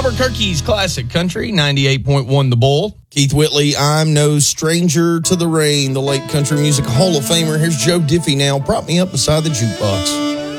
Albuquerque's classic country, 98.1 The Bull. Keith Whitley, I'm no stranger to the rain. The late Country Music Hall of Famer. Here's Joe Diffie now. Prop me up beside the jukebox.